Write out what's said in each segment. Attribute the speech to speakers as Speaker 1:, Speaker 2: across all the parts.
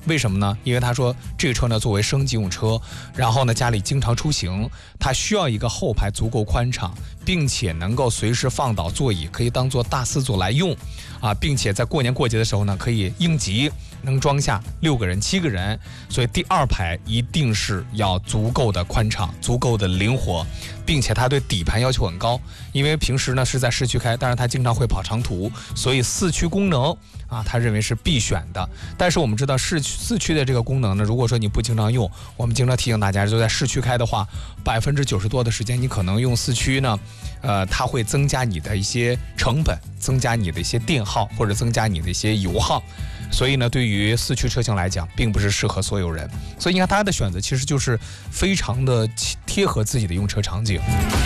Speaker 1: 为什么呢？因为他说这个车呢作为升级用车，然后呢家里经常出行，它需要一个后排足够宽敞，并且能够随时放倒座椅，可以当做大4座来用啊，并且在过年过节的时候呢可以应急，能装下6个人、7个人，所以第2排一定是要足够的宽敞、足够的灵活，并且它对底盘要求很高，因为平时呢是在市区开，但是它经常会跑长途，所以4驱功能啊，他认为是必选的。但是我们知道4驱的这个功能呢，如果说你不经常用，我们经常提醒大家，就在市区开的话，90%多的时间你可能用4驱呢，它会增加你的一些成本，增加你的一些电耗，或者增加你的一些油耗。所以呢，对于4驱车型来讲，并不是适合所有人。所以你看，大家的选择其实就是非常的贴合自己的用车场景。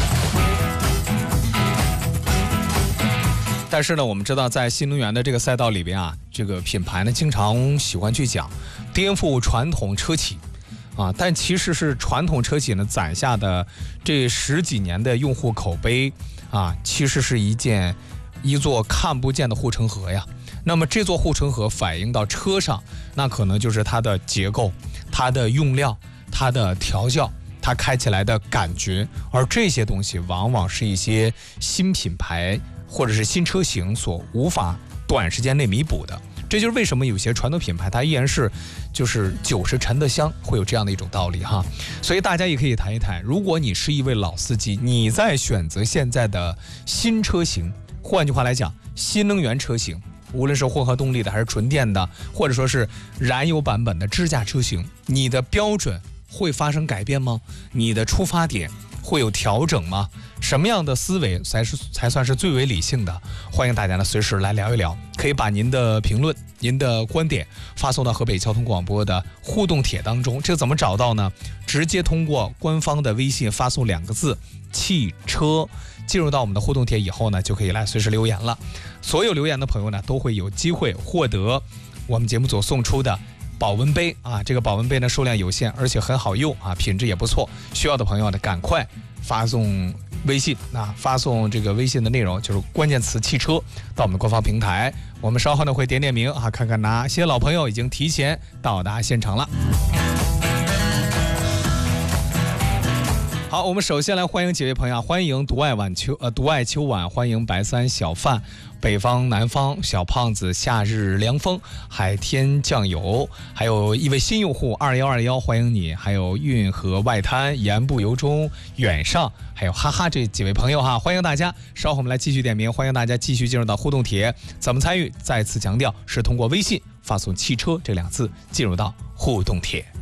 Speaker 1: 但是呢，我们知道在新能源的这个赛道里边啊，这个品牌呢经常喜欢去讲颠覆传统车企啊，但其实是传统车企呢攒下的这10几年的用户口碑啊，其实是一座看不见的护城河呀。那么这座护城河反映到车上，那可能就是它的结构、它的用料、它的调教、它开起来的感觉，而这些东西往往是一些新品牌或者是新车型所无法短时间内弥补的。这就是为什么有些传统品牌它依然是就是酒是陈的香，会有这样的一种道理哈。所以大家也可以谈一谈，如果你是一位老司机，你在选择现在的新车型，换句话来讲，新能源车型，无论是混合动力的还是纯电的，或者说是燃油版本的支架车型，你的标准会发生改变吗？你的出发点会有调整吗？什么样的思维才算是最为理性的？欢迎大家呢随时来聊一聊，可以把您的评论、您的观点发送到河北交通广播的互动帖当中。这怎么找到呢？直接通过官方的微信发送2个字“汽车”，进入到我们的互动帖以后呢，就可以来随时留言了。所有留言的朋友呢，都会有机会获得我们节目组送出的保温杯啊，这个保温杯呢数量有限，而且很好用啊，品质也不错。需要的朋友呢，赶快发送微信啊，发送这个微信的内容就是关键词“汽车”到我们的官方平台。我们稍后呢会点名啊，看看哪些老朋友已经提前到达现场了。好，我们首先来欢迎几位朋友，欢迎独爱秋晚，欢迎白三小范，北方南方小胖子，夏日凉风，海天酱油，还有一位新用户2121，欢迎你，还有运河外滩，言不由衷，远上，还有哈哈这几位朋友哈，欢迎大家。稍后我们来继续点名，欢迎大家继续进入到互动帖。怎么参与？再次强调是通过微信发送“汽车”这2字进入到互动帖。